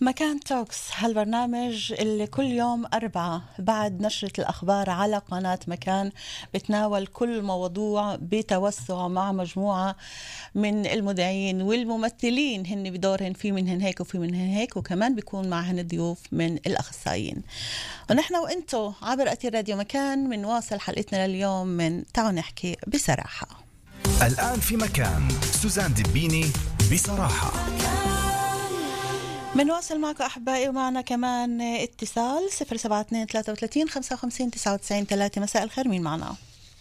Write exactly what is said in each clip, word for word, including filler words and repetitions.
مكان توكس هالبرنامج اللي كل يوم أربعة بعد نشرة الأخبار على قناة مكان بتناول كل موضوع بتوسع مع مجموعة من المذيعين والممثلين هن بدورهن، في منهن هيك وفي منهن هيك، وكمان بيكون معهن ضيوف من الأخصائيين. ونحن وإنتو عبر أثير راديو مكان بنواصل حلقتنا لليوم من تعالوا نحكي بصراحة. الآن في مكان سوزان دبيني بصراحة. بنواصل معكم أحبائي، ومعنا كمان اتصال صفر سبعة اثنين ثلاثة وثلاثين خمسة وخمسين تسعة وتسعين ثلاثة. مساء الخير، مين معنا؟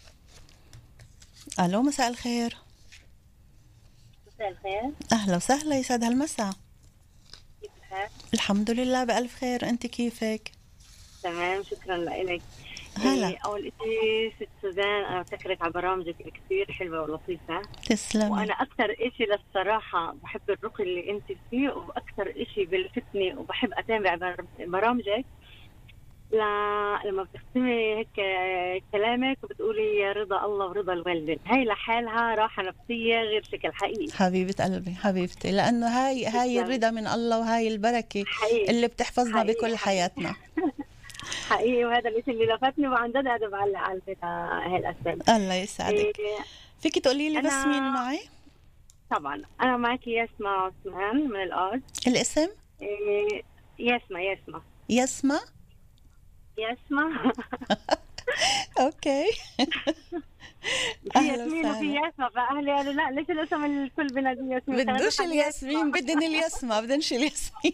ألو مساء الخير. مساء الخير. أهلا وسهلا، يسعد هالمساء. كيف الحال؟ الحمد لله بألف خير، أنت كيفك؟ تمام، شكرا لك. هلا. إيه أول إشي ست سوزان، أنا بفكرك على برامجك كثير حلوة ولطيفة. تسلمي. وأنا أكثر إشي للصراحة بحب الرقي اللي أنت فيه، وأكثر إشي بلفتني وبحب أتابع برامجك لا لما بتختمي هيك كلامك وبتقولي يا رضا الله ورضا الوالدين، هاي لحالها راحة نفسية غير شكل حقيقي. حبيبة قلبي حبيبتي، لأنه هاي هاي الرضا من الله، وهاي البركة حقيقي. اللي بتحفظنا حقيقي. بكل حياتنا حقيقي. وهذا الشيء اللي لفتني، وعن جد هذا بعلق على هالأسئلة. الله يسعدك. إيه فيك تقولي لي بس مين معي؟ طبعا أنا معك ياسمة عثمان من الأرض. الاسم؟ إيه ياسمة ياسمة ياسمة ياسمة اوكي. في ياسمين وفي ياسمة، فأهلي قالوا لا ليش الاسم الكل بنادي ياسمين؟ بدوش الياسمين، بدن الياسمة، بدنش الياسمين.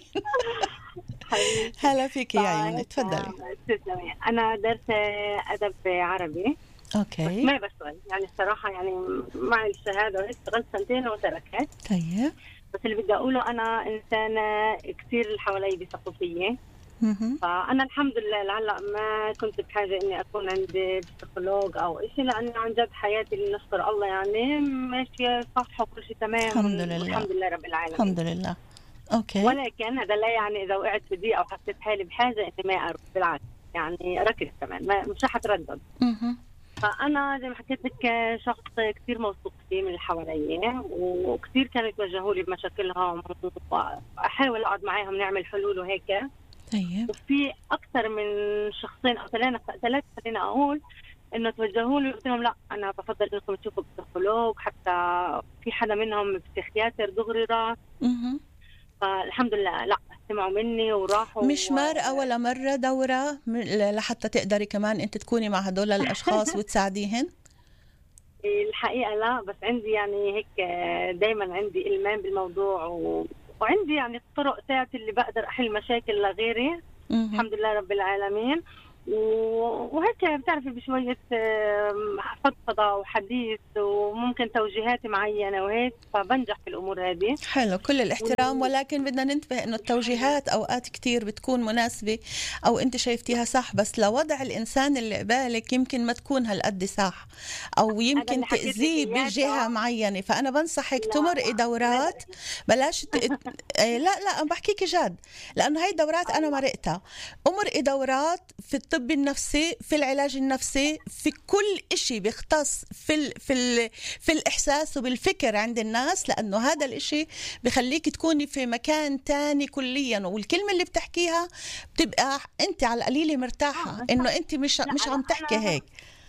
هلا فيك يا عيوني، تفضلي. أنا درت أدب عربي. اوكي. ما بشتغل يعني الصراحة، يعني معي الشهادة وهيك، اشتغلت سنتين وتركت. طيب. بس اللي بدي أقوله أنا إنسانة كثير اللي حوالي بثقافية. فأنا الحمد لله لهلا ما كنت بحاجة إني أكون عندي بسيكولوج أو إشي، لأنه عن جد حياتي اللي نشكر الله يعني ماشية صح وكل شيء تمام الحمد لله. الحمد لله رب العالمين. الحمد لله. أوكي. ولكن هذا لا يعني إذا وقعت في ضيقة أو حسيت حالي بحاجة إني ما أروح، بالعكس يعني ركز كمان، ما مش رح أتردد. فأنا زي ما حكيت لك شخص كثير موثوق فيه من اللي حواليا، وكثير كانوا يتوجهوا لي بمشاكلهم، وأحاول أقعد معاهم نعمل حلول وهيك. طيب. وفي أكثر من شخصين أو ثلاثة ثلاثة خلينا أقول إنه توجهوا لي، قلت لهم لا أنا بفضل إنكم تشوفوا بسيكولوج، حتى في حدا منهم بسيكياتر دغري راح. فالحمد لله لا سمعوا مني وراحوا. مش مرة ولا مرة دورة لحتى تقدري كمان أنت تكوني مع هدول الأشخاص وتساعديهن؟ الحقيقة لا، بس عندي يعني هيك دايما عندي إلمام بالموضوع، و... وعندي يعني طرق ساعتي اللي بقدر أحل مشاكل لغيري. الحمد لله رب العالمين. وهيك بتعرفي بشوية فضفضة وحديث وممكن توجيهات معينة وهيك، فبنجح في الأمور هذه. حلو، كل الاحترام، ولكن بدنا ننتبه إنه التوجيهات أوقات كتير بتكون مناسبة أو أنت شايفتيها صح، بس لوضع الإنسان اللي قبالك يمكن ما تكون هالقد صح، أو يمكن تأذيه بجهة معينة. فأنا بنصحك تمرقي دورات، بلاش ت... لا لا أنا بحكيك جد، لأنه هاي دورات أنا مرقتها. أمرقي دورات في الطب النفسي، في العلاج النفسي، في كل إشي بيختص في ال في ال في الإحساس وبالفكر عند الناس، لأنه هذا الإشي بخليك تكوني في مكان تاني كليا، والكلمة اللي بتحكيها بتبقى أنت على القليلة مرتاحة، إنه أنت مش مش عم تحكي هيك.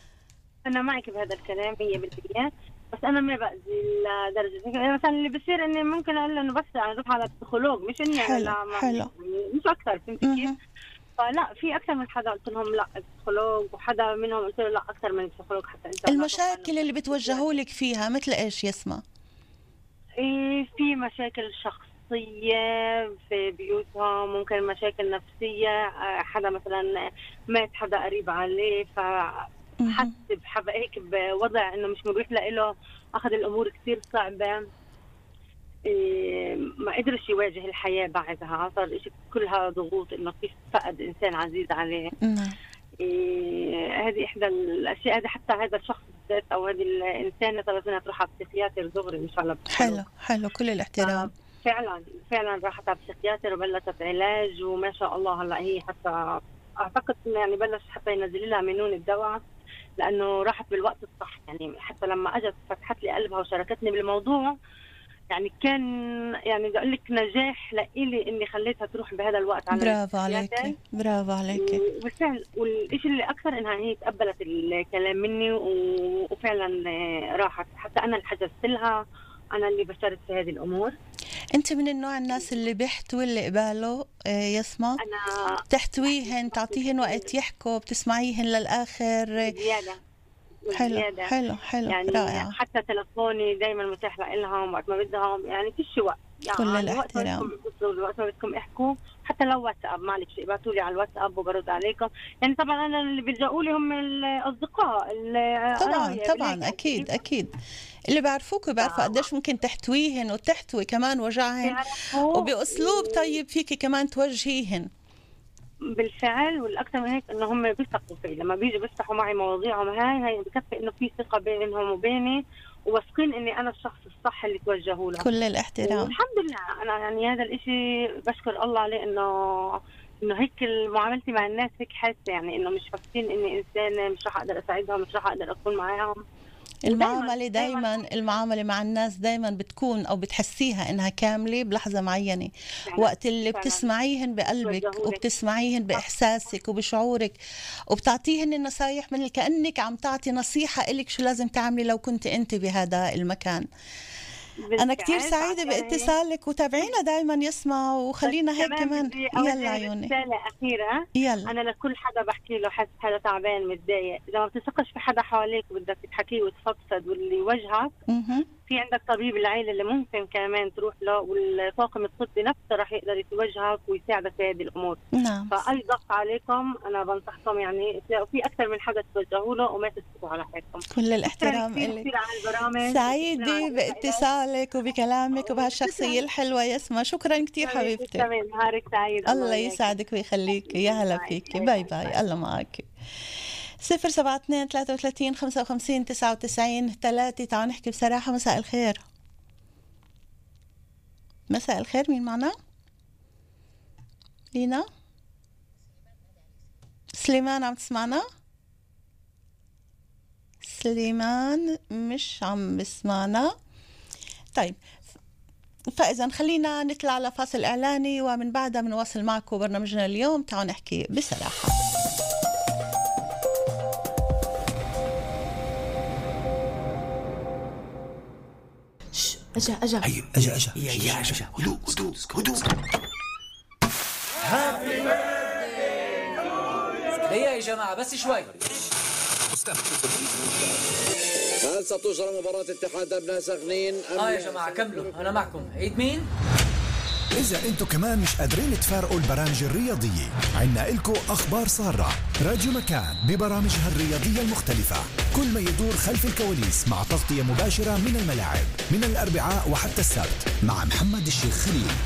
أنا معك بهذا الكلام مية بالمية، بس أنا ما بأذي لدرجة مثلا اللي بصير إني ممكن أقول إنه بس أنا أروح على بسيكولوج، مش إني حلو حلو مش أكثر، فهمت كيف؟ فلا في أكثر من حدا قلت لهم لا بسيكولوج، وحدا منهم قلت له لا أكثر من بسيكولوج حتى أنت. المشاكل اللي بتوجهوا لك فيها مثل إيش يسمع؟ إيه في مشاكل شخصية في بيوتهم، ممكن مشاكل نفسية، حدا مثلا مات حدا قريب عليه فحس بحب هيك بوضع إنه مش مريح لإله، أخذ الأمور كتير صعبة، إيه ما قدرش يواجه الحياة بعدها، صار إشي كلها ضغوط إنه كيف فقد إنسان عزيز عليه. إيه هذه إحدى الأشياء، هذه حتى هذا الشخص بالذات أو هذه الإنسانة طلبت منها تروح على بسيكياتر دغري مش على بسيكولوج. حلو حلو كل الاحترام. فعلا فعلا راحت على بسيكياتر وبلشت علاج، وما شاء الله هلا هي حتى أعتقد إنه يعني بلش حتى ينزل لها منون الدواء، لأنه راحت بالوقت الصح. يعني حتى لما أجت فتحت لي قلبها وشاركتني بالموضوع يعني كان يعني بدي اقول لك نجاح لإلي اني خليتها تروح بهذا الوقت على برافو عليكي، برافو عليكي. وبالفعل والشيء اللي اكثر انها هي تقبلت الكلام مني وفعلا راحت، حتى انا اللي حجزت لها، انا اللي بشرت في هذه الامور. انت من النوع الناس اللي بيحتوي اللي قباله يسمع؟ انا بتحتويهن، تعطيهن وقت يحكوا، بتسمعيهن للاخر؟ زياده حلو حلو حلو، يعني رائع. حتى تلفوني دايما متاح لهم وقت ما بدهم، يعني فيش وقت، يعني كل الاحترام. وقت ما بدكم احكوا، حتى لو واتساب معلش ابعتوا لي على الواتساب وبرد عليكم. يعني طبعا انا اللي بيلجأوا لي هم الاصدقاء. طبعا طبعا اكيد اكيد اللي بيعرفوك وبيعرفوا قديش ممكن تحتويهن وتحتوي كمان وجعهن، وباسلوب طيب فيكي كمان توجهيهن. بالفعل، والاكثر من هيك انه هم بيثقوا فيه، لما بيجوا بيفتحوا معي مواضيعهم هاي هي بكفي انه في ثقه بينهم وبيني، وواثقين اني انا الشخص الصح اللي توجهوا له. كل الاحترام. والحمد لله انا يعني هذا الاشي بشكر الله عليه، انه انه هيك معاملتي مع الناس هيك حاسه، يعني انه مش فاكرين اني انسانه مش راح اقدر اساعدهم، مش راح اقدر اكون معاهم. المعاملة دايما المعاملة مع الناس دايما بتكون أو بتحسيها إنها كاملة بلحظة معينة، وقت اللي بتسمعيهن بقلبك وبتسمعيهن بإحساسك وبشعورك وبتعطيهن النصايح من كأنك عم تعطي نصيحة إلك شو لازم تعملي لو كنت أنت بهذا المكان. أنا كتير سعيدة باتصالك، وتابعينا دايما يسمع، وخلينا هيك كمان. يلا عيوني، رسالة أخيرة. يلا. أنا لكل حدا بحكي له حاسس حدا تعبان متضايق، إذا ما بتثقش في حدا حواليك وبدك تحكيه وتفضفض واللي يوجهك، في عندك طبيب العيلة اللي ممكن كمان تروح له، والطاقم الطبي نفسه راح يقدر يوجهك ويساعدك في هذه الأمور. نعم. فأي ضغط عليكم أنا بنصحكم يعني تلاقوا في أكثر من حدا توجهوا له وما تسكتوا على حياتكم. كل الاحترام لك. سعيدة باتصالك وبكلامك وبهالشخصية الحلوة يسمى. شكرا كتير حبيبتي. تمام، نهارك سعيد. الله يسعدك ويخليك. يا هلا فيك. باي باي. الله معك. صفر سبعة اثنين ثلاثة وثلاثين خمسة وخمسين تسعة وتسعين ثلاثة. تعالوا نحكي بصراحة. مساء الخير. مساء الخير، مين معنا؟ لينا؟ سليمان عم تسمعنا؟ سليمان مش عم بسمعنا. طيب، فإذا خلينا نطلع على فاصل إعلاني، ومن بعدها بنواصل معكم برنامجنا اليوم. تعالوا نحكي بصراحة. أجا أجا أيوة أجا أجا أجا أجا هدوء هدوء هدوء. هابي بيرثداي يا جماعة، بس شوي. هل ستجرى مباراة اتحاد أبناء سخنين؟ آه يا جماعة كملوا، أنا معكم. عيد مين؟ إذا أنتو كمان مش قادرين تفارقوا البرامج الرياضية، عنا إلكو أخبار سارة. راديو مكان ببرامجها الرياضية المختلفة، كل ما يدور خلف الكواليس، مع تغطية مباشرة من الملاعب، من الأربعاء وحتى السبت، مع محمد الشيخ خليل.